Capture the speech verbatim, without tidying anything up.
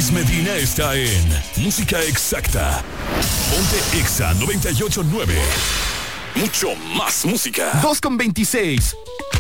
Luis Medina está en Música Exacta. Ponte Exa noventa y ocho punto nueve. Mucho más música. dos con veintiséis.